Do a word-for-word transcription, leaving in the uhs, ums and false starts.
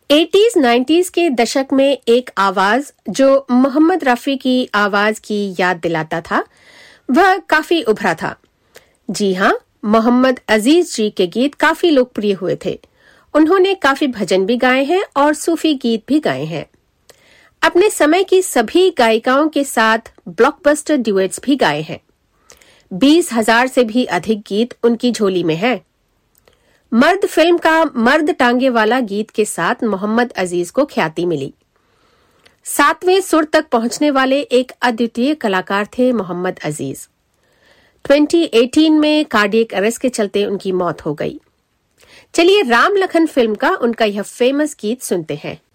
Eighties nineties के दशक में एक आवाज जो मोहम्मद रफी की आवाज की याद दिलाता था, वह काफी उभरा था। जी हाँ, मोहम्मद अजीज जी के गीत काफी लोकप्रिय हुए थे। उन्होंने काफी भजन भी गाए हैं और सूफी गीत भी गाए हैं। अपने समय की सभी गायिकाओं के साथ ब्लॉकबस्टर ड्यूएट्स भी गाए हैं। बीस हजार से भी अधिक गीत उनकी झोली में हैं। मर्द फिल्म का मर्द टांगे वाला गीत के साथ मोहम्मद अजीज को ख्याति मिली। सातवें सुर तक पहुंचने वाले एक अद्वितीय कलाकार थे मोहम्मद अजीज। दो हज़ार अठारह में कार्डियक अरेस्ट के चलते उनकी मौत हो गई। चलिए राम लखन फिल्म का उनका यह फेमस गीत सुनते हैं।